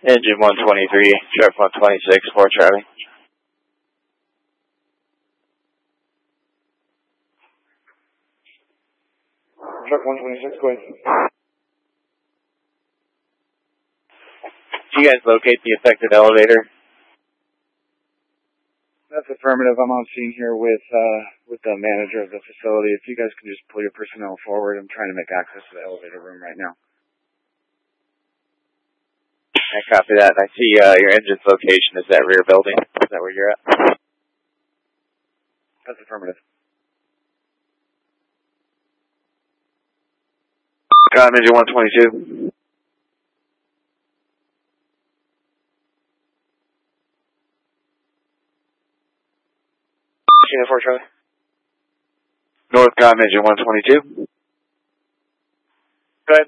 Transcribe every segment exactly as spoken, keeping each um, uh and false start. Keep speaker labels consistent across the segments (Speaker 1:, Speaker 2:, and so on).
Speaker 1: Engine one twenty-three, Sharp one twenty-six, four Charlie.
Speaker 2: Sharp one twenty-six, go ahead.
Speaker 1: Did you guys locate the affected elevator?
Speaker 2: That's affirmative. I'm on scene here with uh, with the manager of the facility. If you guys can just pull your personnel forward, I'm trying to make access to the elevator room right now.
Speaker 1: I copy that. I see uh, your engine's location is that rear building. Is that where you're at?
Speaker 2: That's affirmative.
Speaker 1: Com engine one twenty-two.
Speaker 2: Chino four Charlie.
Speaker 1: North Com engine one twenty-two.
Speaker 2: Go ahead.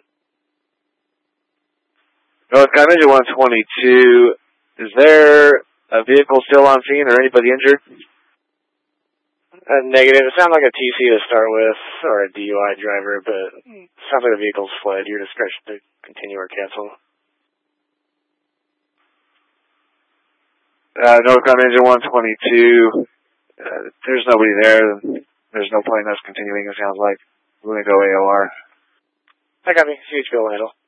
Speaker 1: North Com engine one twenty-two. Is there a vehicle still on scene or anybody injured?
Speaker 2: Uh, negative. It sounds like a T C to start with, or a D U I driver, but it sounds like the vehicle's fled. Your discretion to continue or cancel.
Speaker 1: Uh, North Com engine one twenty-two. Uh, there's nobody there. There's no point in us continuing, it sounds like. We're going to go A O R.
Speaker 2: I got me. C H P will handle.